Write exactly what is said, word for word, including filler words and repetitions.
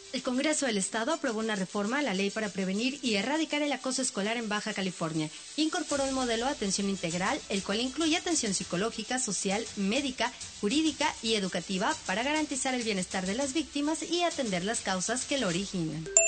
El Congreso del Estado aprobó una reforma a la ley para prevenir y erradicar el acoso escolar en Baja California. Incorporó un modelo de atención integral, el cual incluye atención psicológica, social, médica, jurídica y educativa para garantizar el bienestar de las víctimas y atender las causas que lo originan.